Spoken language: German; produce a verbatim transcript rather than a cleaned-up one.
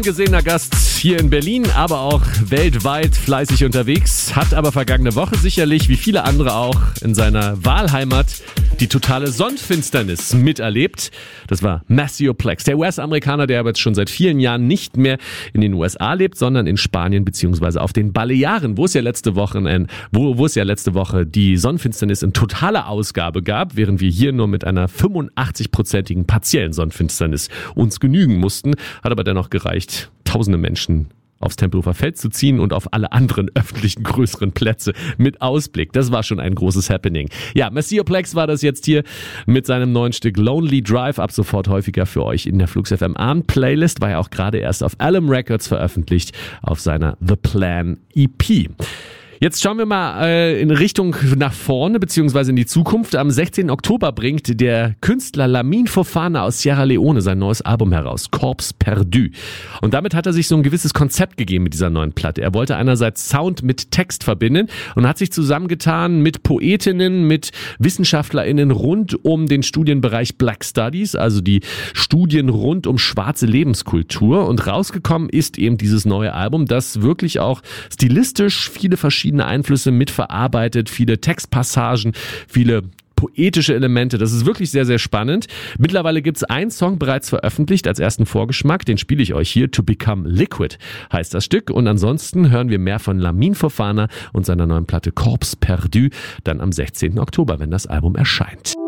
gesehener Gast hier in Berlin, aber auch weltweit fleißig unterwegs, hat aber vergangene Woche sicherlich, wie viele andere auch, in seiner Wahlheimat die totale Sonnenfinsternis miterlebt. Das war Maceo Plex, der U S-Amerikaner, der aber jetzt schon seit vielen Jahren nicht mehr in den U S A lebt, sondern in Spanien beziehungsweise auf den Balearen, wo es ja letzte Woche, wo, wo es ja letzte Woche die Sonnenfinsternis in totaler Ausgabe gab, während wir hier nur mit einer fünfundachtzig-prozentigen partiellen Sonnenfinsternis uns genügen mussten, hat aber dennoch gereicht, tausende Menschen aufs Tempelhofer Feld zu ziehen und auf alle anderen öffentlichen größeren Plätze mit Ausblick. Das war schon ein großes Happening. Ja, Maceo Plex war das jetzt hier mit seinem neuen Stück Lonely Drive, ab sofort häufiger für euch in der Flux F M Abend-Playlist, war ja auch gerade erst auf Alum Records veröffentlicht, auf seiner The Plan E P. Jetzt schauen wir mal äh, in Richtung nach vorne beziehungsweise in die Zukunft. Am sechzehnten Oktober bringt der Künstler Lamin Fofana aus Sierra Leone sein neues Album heraus, Corps Perdu. Und damit hat er sich so ein gewisses Konzept gegeben mit dieser neuen Platte. Er wollte einerseits Sound mit Text verbinden und hat sich zusammengetan mit Poetinnen, mit WissenschaftlerInnen rund um den Studienbereich Black Studies, also die Studien rund um schwarze Lebenskultur. Und rausgekommen ist eben dieses neue Album, das wirklich auch stilistisch viele verschiedene Einflüsse mitverarbeitet, viele Textpassagen, viele poetische Elemente. Das ist wirklich sehr, sehr spannend. Mittlerweile gibt es einen Song bereits veröffentlicht als ersten Vorgeschmack. Den spiele ich euch hier. To Become Liquid heißt das Stück. Und ansonsten hören wir mehr von Lamin Fofana und seiner neuen Platte Corps Perdu dann am sechzehnten Oktober, wenn das Album erscheint.